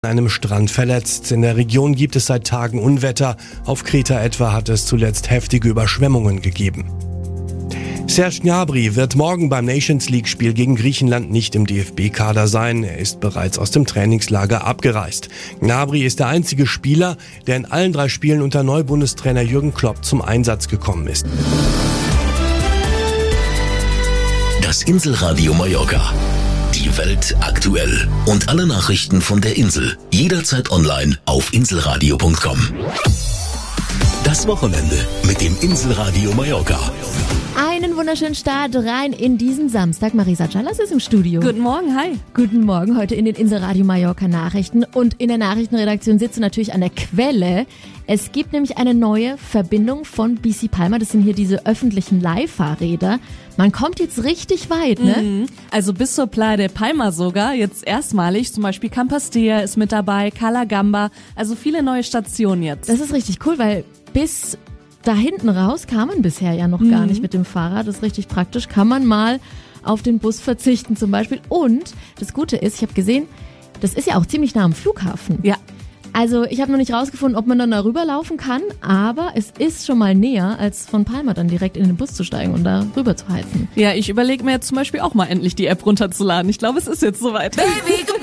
An einem Strand verletzt. In der Region gibt es seit Tagen Unwetter. Auf Kreta etwa hat es zuletzt heftige Überschwemmungen gegeben. Serge Gnabry wird morgen beim Nations-League-Spiel gegen Griechenland nicht im DFB-Kader sein. Er ist bereits aus dem Trainingslager abgereist. Gnabry ist der einzige Spieler, der in allen 3 Spielen unter Neubundestrainer Jürgen Klopp zum Einsatz gekommen ist. Das Inselradio Mallorca. Die Welt aktuell. Und alle Nachrichten von der Insel. Jederzeit online auf inselradio.com. Das Wochenende mit dem Inselradio Mallorca. Einen wunderschönen Start rein in diesen Samstag. Marisa Callas ist im Studio. Guten Morgen, hi. Guten Morgen, heute in den Inselradio Mallorca Nachrichten. Und in der Nachrichtenredaktion sitzt du natürlich an der Quelle. Es gibt nämlich eine neue Verbindung von BC Palma. Das sind hier diese öffentlichen Leihfahrräder. Man kommt jetzt richtig weit, ne? Also bis zur Playa de Palma sogar, jetzt erstmalig. Zum Beispiel Campastea ist mit dabei, Calagamba. Also viele neue Stationen jetzt. Das ist richtig cool, weil bis da hinten raus kam man bisher ja noch gar nicht mit dem Fahrrad. Das ist richtig praktisch. Kann man mal auf den Bus verzichten zum Beispiel. Und das Gute ist, ich habe gesehen, das ist ja auch ziemlich nah am Flughafen. Ja. Also ich habe noch nicht rausgefunden, ob man dann da rüberlaufen kann, aber es ist schon mal näher, als von Palma dann direkt in den Bus zu steigen und da rüber zu heizen. Ja, ich überlege mir jetzt zum Beispiel auch mal endlich die App runterzuladen. Ich glaube, es ist jetzt soweit.